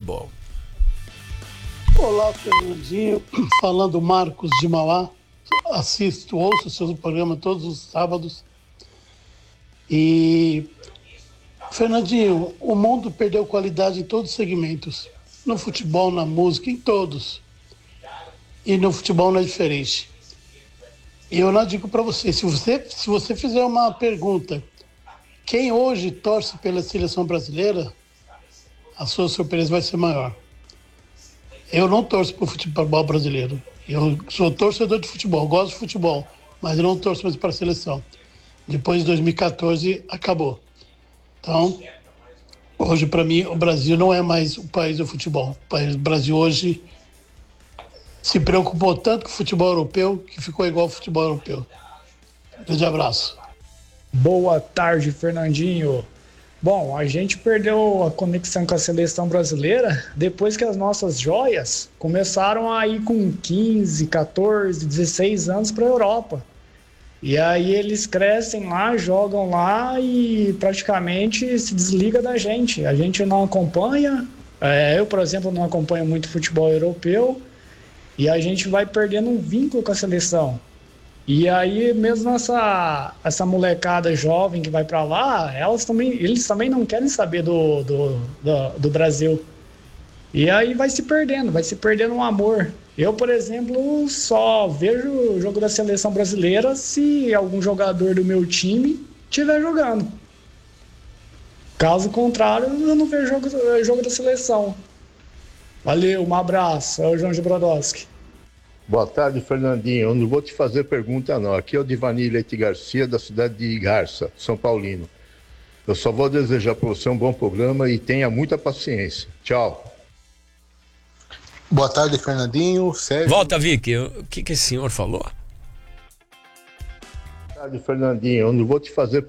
futebol. Olá, Fernandinho. Falando Marcos de Mauá. Ouço o seu programa todos os sábados. E, Fernandinho, o mundo perdeu qualidade em todos os segmentos. No futebol, na música, em todos. E no futebol não é diferente. E eu não digo para você, se você fizer uma pergunta, quem hoje torce pela seleção brasileira, a sua surpresa vai ser maior. Eu não torço para o futebol brasileiro. Eu sou torcedor de futebol, gosto de futebol, mas eu não torço mais para a seleção. Depois de 2014, acabou. Então, hoje, para mim, o Brasil não é mais o país do futebol. O Brasil hoje se preocupou tanto com o futebol europeu que ficou igual ao futebol europeu. Grande abraço. Boa tarde, Fernandinho. Bom, a gente perdeu a conexão com a seleção brasileira depois que as nossas joias começaram a ir com 15, 14, 16 anos para a Europa. E aí eles crescem lá, jogam lá e praticamente se desliga da gente. A gente não acompanha. Eu, por exemplo, não acompanho muito futebol europeu e a gente vai perdendo um vínculo com a seleção. E aí, mesmo essa molecada jovem que vai para lá, eles também não querem saber do Brasil. E aí vai se perdendo um amor. Eu, por exemplo, só vejo o jogo da seleção brasileira se algum jogador do meu time estiver jogando. Caso contrário, eu não vejo jogo da seleção. Valeu, um abraço. É o João Brodowski. Boa tarde, Fernandinho. Eu não vou te fazer pergunta, não. Aqui é o Divani Leite Garcia, da cidade de Garça, São Paulino. Eu só vou desejar para você um bom programa e tenha muita paciência. Tchau. Boa tarde, Fernandinho. Sérgio. Volta, Vicky. O que esse senhor falou? Boa tarde, Fernandinho. Eu não vou te fazer